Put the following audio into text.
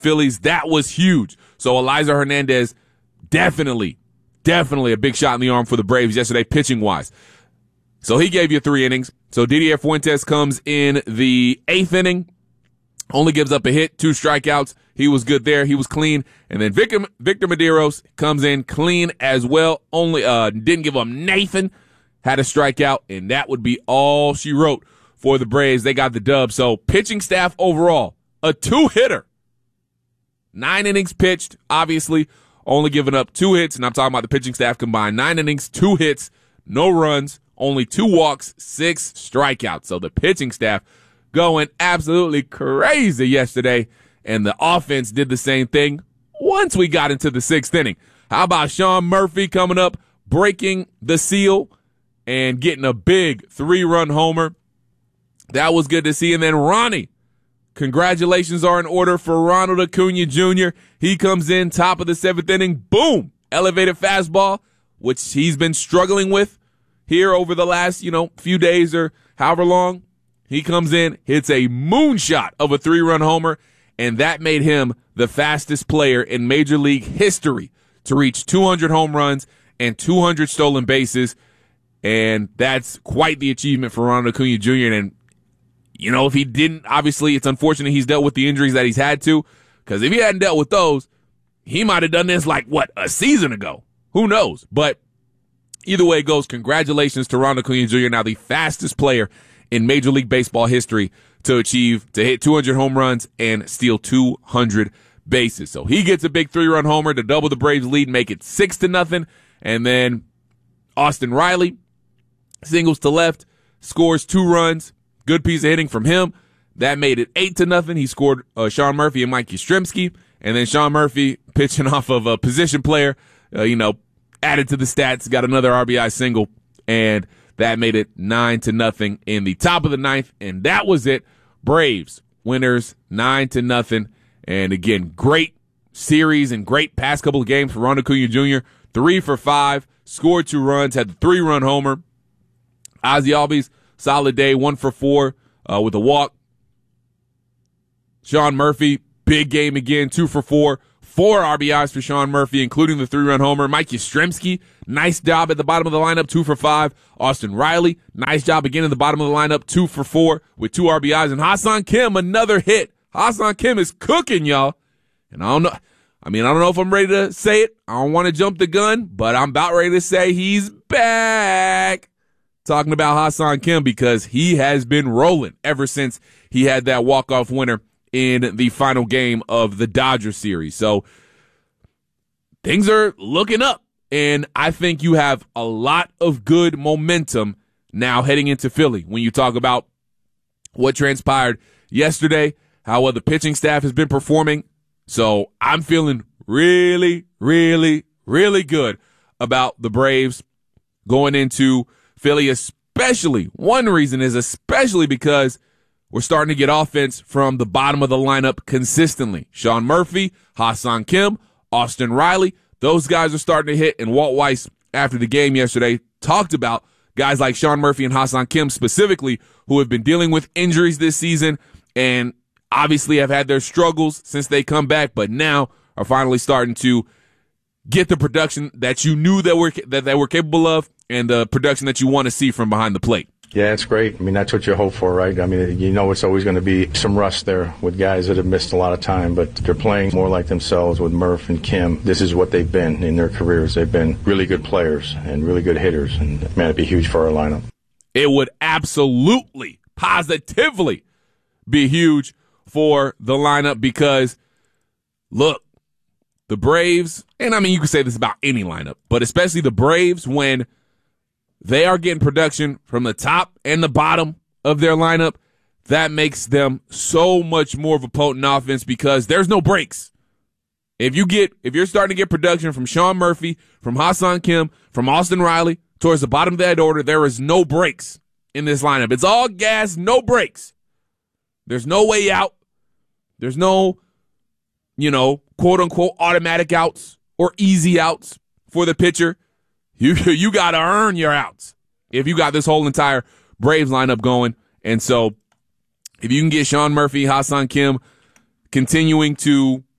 Phillies. That was huge. So Eliza Hernandez, definitely a big shot in the arm for the Braves yesterday, pitching-wise. So he gave you 3 innings. So Didier Fuentes comes in the 8th inning, only gives up a hit, 2 strikeouts. He was good there. He was clean. And then Victor Medeiros comes in clean as well. Only didn't give up Nathan, had a strikeout, and that would be all she wrote for the Braves. They got the dub. So pitching staff overall, a 2-hitter. 9 innings pitched, obviously, only giving up 2 hits. And I'm talking about the pitching staff combined. 9 innings, 2 hits, no runs, only 2 walks, 6 strikeouts. So the pitching staff going absolutely crazy yesterday. And the offense did the same thing once we got into the 6th inning. How about Sean Murphy coming up, breaking the seal, and getting a big 3-run homer? That was good to see. And then Ronnie, congratulations are in order for Ronald Acuna Jr. He comes in top of the 7th inning. Boom! Elevated fastball, which he's been struggling with here over the last, few days or however long. He comes in, hits a moonshot of a 3-run homer, and that made him the fastest player in Major League history to reach 200 home runs and 200 stolen bases. And that's quite the achievement for Ronald Acuna Jr. And, if he didn't, obviously it's unfortunate he's dealt with the injuries that he's had to, because if he hadn't dealt with those, he might have done this a season ago. Who knows? But either way it goes, congratulations to Ronald Acuna Jr., now the fastest player in Major League Baseball history to hit 200 home runs and steal 200 bases. So he gets a big 3-run homer to double the Braves lead, make it 6-0. And then Austin Riley singles to left, scores 2 runs. Good piece of hitting from him. That made it 8-0. He scored Sean Murphy and Mike Yastrzemski. And then Sean Murphy, pitching off of a position player, added to the stats, got another RBI single, and that made it 9-0 in the top of the 9th. And that was it. Braves winners 9-0. And again, great series and great past couple of games for Ronald Acuna Jr. 3 for 5, scored 2 runs, had the 3-run homer. Ozzie Albies, solid day, 1 for 4 with a walk. Sean Murphy, big game again, 2 for 4. 4 RBIs for Sean Murphy, including the 3-run homer. Mike Yastrzemski, nice job at the bottom of the lineup, 2 for 5. Austin Riley, nice job again at the bottom of the lineup, 2 for 4 with 2 RBIs. And Ha-Seong Kim, another hit. Ha-Seong Kim is cooking, y'all. And I don't know if I'm ready to say it. I don't want to jump the gun, but I'm about ready to say he's back. Talking about Ha-Seong Kim, because he has been rolling ever since he had that walk-off winner in the final game of the Dodgers series. So things are looking up, and I think you have a lot of good momentum now heading into Philly when you talk about what transpired yesterday, how well the pitching staff has been performing. So I'm feeling really, really, really good about the Braves going into Philly, especially one reason is especially because we're starting to get offense from the bottom of the lineup consistently. Sean Murphy, Ha-Seong Kim, Austin Riley, those guys are starting to hit. And Walt Weiss, after the game yesterday, talked about guys like Sean Murphy and Ha-Seong Kim specifically, who have been dealing with injuries this season and obviously have had their struggles since they come back, but now are finally starting to get the production that you knew that they were capable of and the production that you want to see from behind the plate. Yeah, it's great. That's what you hope for, right? It's always going to be some rust there with guys that have missed a lot of time, but they're playing more like themselves with Murph and Kim. This is what they've been in their careers. They've been really good players and really good hitters, and it'd be huge for our lineup. It would absolutely, positively be huge for the lineup because, look, the Braves, and you can say this about any lineup, but especially the Braves, when they are getting production from the top and the bottom of their lineup, that makes them so much more of a potent offense because there's no breaks. If you're starting to get production from Sean Murphy, from Ha-Seong Kim, from Austin Riley, towards the bottom of that order, there is no breaks in this lineup. It's all gas, no breaks. There's no way out. There's no, quote-unquote automatic outs or easy outs for the pitcher. You got to earn your outs if you got this whole entire Braves lineup going. And so if you can get Sean Murphy, Ha-Seong Kim continuing to